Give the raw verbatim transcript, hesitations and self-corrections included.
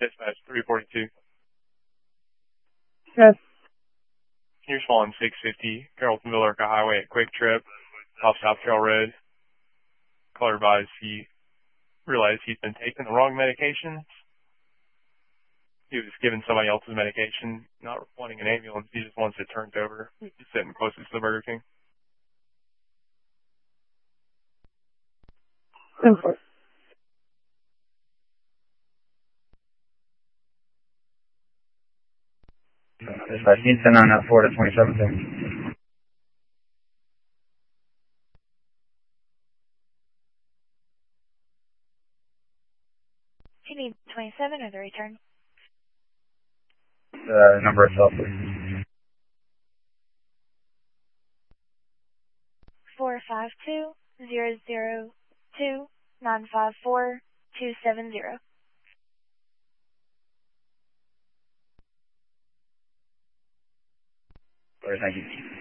Dispatch three forty-two. Yes. You're following six fifty Carrolltonville Arca Highway at Quick Trip off South Trail Road. Caller advised he realized he's been taking the wrong medications. He was given somebody else's medication, not wanting an ambulance. He just wants it turned over. He's sitting closest to the Burger King. ten four. Dispatch, you need to send on that four to twenty-seven, sir. Do you need twenty-seven or the return? The number itself, please. four five two, zero zero two, nine five four, two seven zero. Thank you.